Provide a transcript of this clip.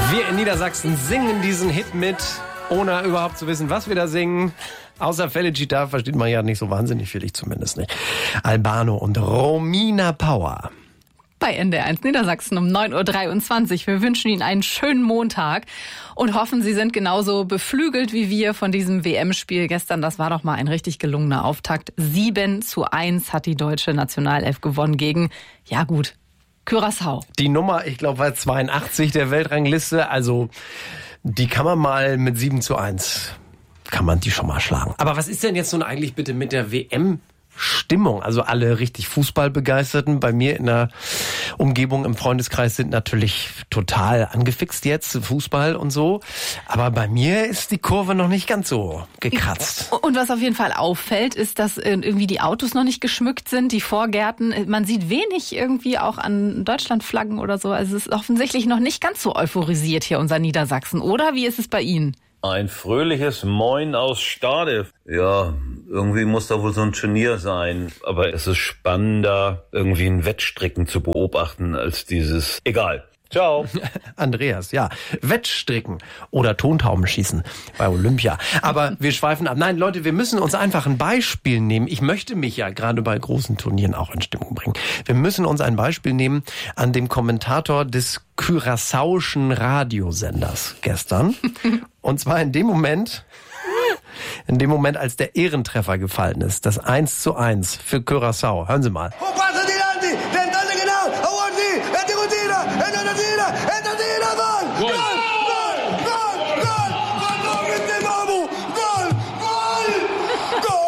Wir in Niedersachsen singen diesen Hit mit, ohne überhaupt zu wissen, was wir da singen. Außer Felicita versteht man ja nicht so wahnsinnig viel, ich zumindest nicht. Albano und Romina Power. Bei NDR1 Niedersachsen um 9.23 Uhr. Wir wünschen Ihnen einen schönen Montag und hoffen, Sie sind genauso beflügelt wie wir von diesem WM-Spiel gestern. Das war doch mal ein richtig gelungener Auftakt. 7:1 hat die deutsche Nationalelf gewonnen gegen, ja gut, Curaçao. Die Nummer, ich glaube, war 82 der Weltrangliste. Also die kann man mal mit 7:1, kann man die schon mal schlagen. Aber was ist denn jetzt nun eigentlich bitte mit der WM-Stimmung? Also alle richtig Fußballbegeisterten bei mir in der Umgebung im Freundeskreis sind natürlich total angefixt jetzt, Fußball und so. Aber bei mir ist die Kurve noch nicht ganz so gekratzt. Und was auf jeden Fall auffällt, ist, dass irgendwie die Autos noch nicht geschmückt sind, die Vorgärten. Man sieht wenig irgendwie auch an Deutschlandflaggen oder so. Also es ist offensichtlich noch nicht ganz so euphorisiert hier unser Niedersachsen. Oder wie ist es bei Ihnen? Ein fröhliches Moin aus Stade. Ja, irgendwie muss da wohl so ein Turnier sein. Aber es ist spannender, irgendwie ein Wettstricken zu beobachten, als dieses... Egal. Ciao. Andreas, ja. Wettstricken oder Tontaubenschießen bei Olympia. Aber wir schweifen ab. Nein, Leute, wir müssen uns einfach ein Beispiel nehmen. Ich möchte mich ja gerade bei großen Turnieren auch in Stimmung bringen. Wir müssen uns ein Beispiel nehmen an dem Kommentator des curaçaoischen Radiosenders gestern. Und zwar in dem Moment, als der Ehrentreffer gefallen ist. Das 1:1 für Curaçao. Hören Sie mal.